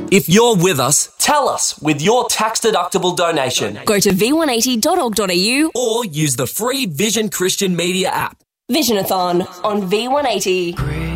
If you're with us, tell us with your tax-deductible donation. Go to v180.org.au or use the free Vision Christian Media app. Visionathon on V180.